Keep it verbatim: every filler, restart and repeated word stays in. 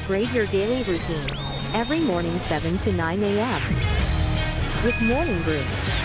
Upgrade your daily routine every morning seven to nine A M with Morning Brew.